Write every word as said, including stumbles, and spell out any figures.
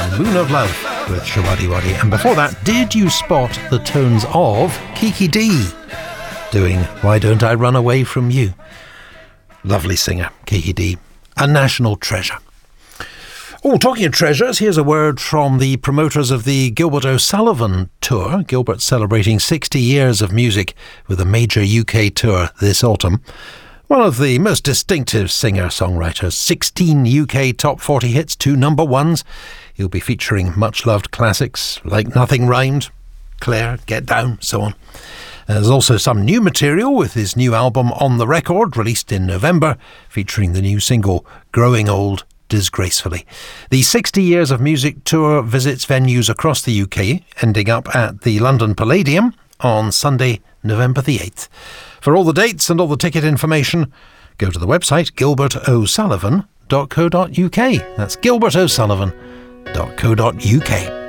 Moon of Love with Showaddywaddy. And before that, did you spot the tones of Kiki Dee doing Why Don't I Run Away From You? Lovely singer, Kiki Dee. A national treasure. Oh, talking of treasures, here's a word from the promoters of the Gilbert O'Sullivan Tour. Gilbert celebrating sixty years of music with a major U K tour this autumn. One of the most distinctive singer-songwriters, sixteen U K top forty hits, two number ones. He'll be featuring much-loved classics like Nothing Rhymed, Claire, Get Down, so on. There's also some new material with his new album On The Record, released in November, featuring the new single Growing Old Disgracefully. The sixty Years of Music tour visits venues across the U K, ending up at the London Palladium on Sunday, November the eighth. For all the dates and all the ticket information, go to the website gilbert o'sullivan dot co dot uk. That's gilbert o'sullivan dot co dot uk.